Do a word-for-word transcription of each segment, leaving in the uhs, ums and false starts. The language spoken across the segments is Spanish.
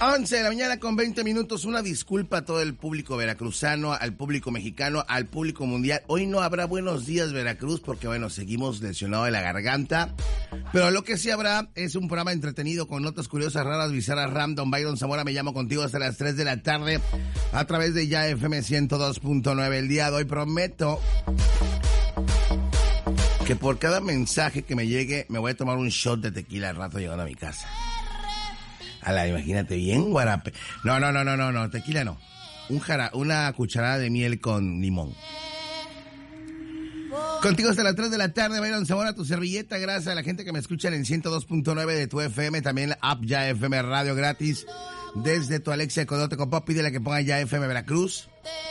once de la mañana con veinte minutos. Una disculpa a todo el público veracruzano, al público mexicano, al público mundial. Hoy no habrá Buenos Días Veracruz porque, bueno, seguimos lesionados de la garganta. Pero lo que sí habrá es un programa entretenido con notas curiosas, raras, bizarras, random. Byron Zamora, me llamo contigo hasta las tres de la tarde a través de Ya F M ciento dos punto nueve. El día de hoy prometo que por cada mensaje que me llegue me voy a tomar un shot de tequila al rato llegando a mi casa. Ala, imagínate, bien guarape. No, no, no, no, no, no, tequila no. Un jara, una cucharada de miel con limón. Contigo hasta las tres de la tarde, Byron Zamora, tu servilleta. Gracias a la gente que me escucha en el ciento dos punto nueve de tu F M, también la app Ya F M Radio gratis. Desde tu Alexia Codote con Pop, pídele que ponga Ya F M Veracruz.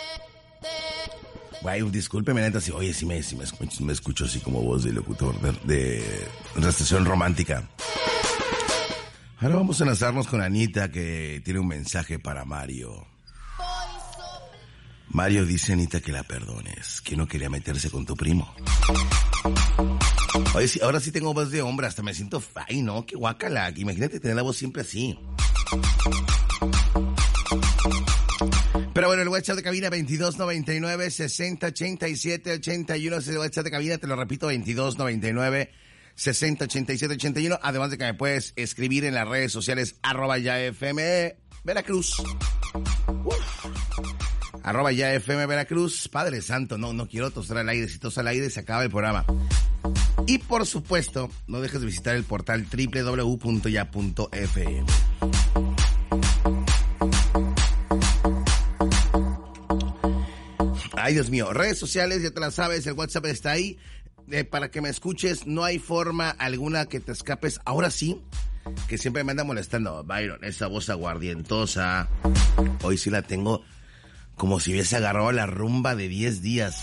Güey, discúlpeme, neta, si, oye, si me, si me, escucho, me escucho así como voz de locutor de, de, de estación romántica. Ahora vamos a enlazarnos con Anita, que tiene un mensaje para Mario. Mario dice, Anita, que la perdones, que no quería meterse con tu primo. Oye, sí, ahora sí tengo voz de hombre, hasta me siento fay, ¿no? Qué guácala, imagínate tener la voz siempre así. Pero bueno, el WhatsApp de cabina veintidós noventa y nueve, sesenta ochenta y siete ochenta y uno, ese WhatsApp de cabina, te lo repito, veintidós noventa y nueve, sesenta ochenta y siete ochenta y uno, además de que me puedes escribir en las redes sociales, arroba ya F M Veracruz. Uf. Arroba ya F M Veracruz. Padre santo, no, no quiero tostar al aire, si tos al aire se acaba el programa. Y por supuesto, no dejes de visitar el portal doble u doble u doble u punto ya punto f m. Ay, Dios mío, redes sociales, ya te las sabes, el WhatsApp está ahí. Eh, para que me escuches, no hay forma alguna que te escapes. Ahora sí, que siempre me anda molestando, Byron, esa voz aguardientosa. Hoy sí la tengo como si hubiese agarrado la rumba de diez días.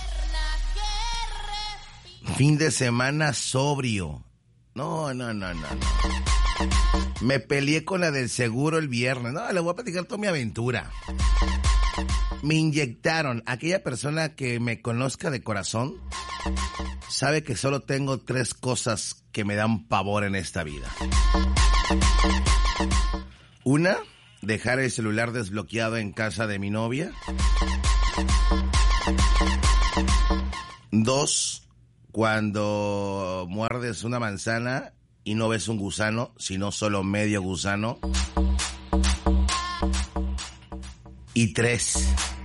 Fin de semana sobrio. No, no, no, no, no. Me peleé con la del seguro el viernes. No, le voy a platicar toda mi aventura. Me inyectaron. Aquella persona que me conozca de corazón sabe que solo tengo tres cosas que me dan pavor en esta vida. Una, dejar el celular desbloqueado en casa de mi novia. Dos, cuando muerdes una manzana y no ves un gusano, sino solo medio gusano. Y tres,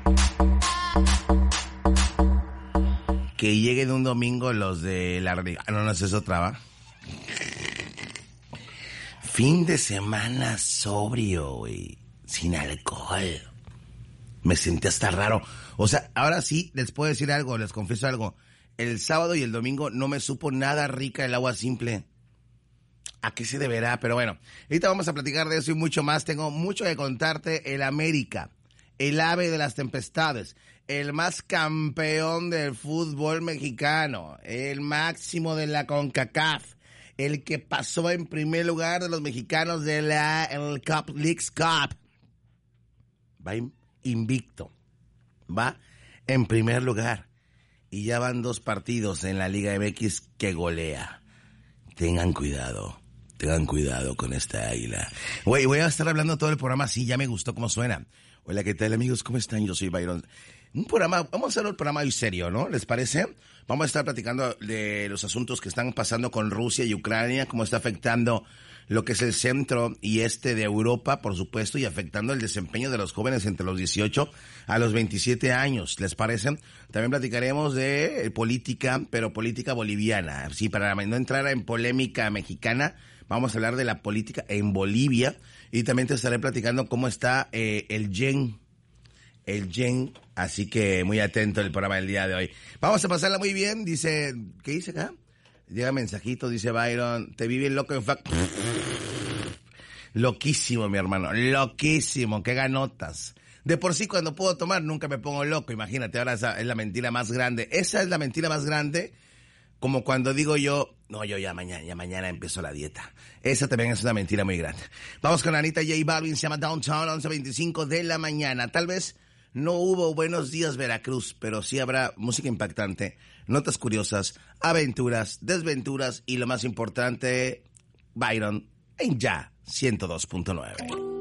que lleguen un domingo los de la... Ah, no, no es eso, traba. Fin de semana sobrio, güey. Sin alcohol. Me sentí hasta raro. O sea, ahora sí, les puedo decir algo, les confieso algo. El sábado y el domingo no me supo nada rica el agua simple. ¿A qué se deberá? Pero bueno, ahorita vamos a platicar de eso y mucho más. Tengo mucho que contarte. El América, el ave de las tempestades, el más campeón del fútbol mexicano, el máximo de la CONCACAF, el que pasó en primer lugar de los mexicanos de la el Cup Leagues Cup. Va invicto, va en primer lugar y ya van dos partidos en la Liga M X que golea. Tengan cuidado. Tengan cuidado con esta águila. Güey, voy a estar hablando todo el programa así, ya me gustó cómo suena. Hola, ¿qué tal, amigos? ¿Cómo están? Yo soy Byron. Un programa, vamos a hacer un programa hoy serio, ¿no? ¿Les parece? Vamos a estar platicando de los asuntos que están pasando con Rusia y Ucrania, cómo está afectando lo que es el centro y este de Europa, por supuesto, y afectando el desempeño de los jóvenes entre los dieciocho a los veintisiete años. ¿Les parece? También platicaremos de política, pero política boliviana. Sí, para no entrar en polémica mexicana, vamos a hablar de la política en Bolivia y también te estaré platicando cómo está eh, el yen, el yen, así que muy atento el programa del día de hoy. Vamos a pasarla muy bien, dice, ¿qué dice acá? Llega mensajito, dice Byron, te vi bien loco en fact. Loquísimo, mi hermano, loquísimo, qué ganotas. De por sí cuando puedo tomar nunca me pongo loco, imagínate, ahora esa es la mentira más grande. Esa es la mentira más grande. Como cuando digo yo, no, yo ya mañana, ya mañana empiezo la dieta. Esa también es una mentira muy grande. Vamos con Anita J Balvin, se llama Downtown, once veinticinco de la mañana. Tal vez no hubo Buenos Días Veracruz, pero sí habrá música impactante, notas curiosas, aventuras, desventuras y lo más importante, Byron, en Ya ciento dos punto nueve.